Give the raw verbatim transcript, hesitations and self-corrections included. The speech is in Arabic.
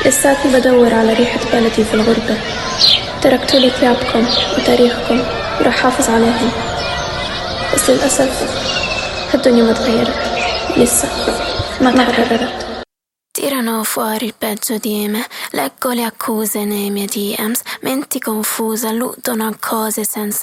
لساتني بدور على ريحة بلدي في الغربة. تركتوا لي ثيابكم وتاريخكم وراح حافظ عليهم، بس للأسف هالدنيا ما تغيرت، لسه ما تحررت. Tirano fuori il peggio di me, leggo le accuse nei miei D Ms, menti confuse, alludono a cose senza